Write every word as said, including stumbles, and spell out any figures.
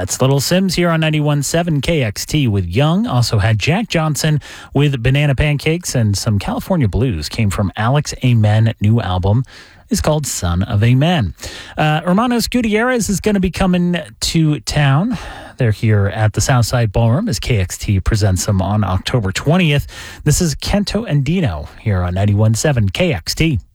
That's Little Sims here on ninety-one point seven K X T with Young. Also had Jack Johnson with Banana Pancakes, and some California blues came from Alex Amen. New album is called Son of Amen. Uh, Hermanos Gutierrez is going to be coming to town. They're here at the Southside Ballroom as K X T presents them on October twentieth. This is Kento and Dino here on ninety-one point seven K X T.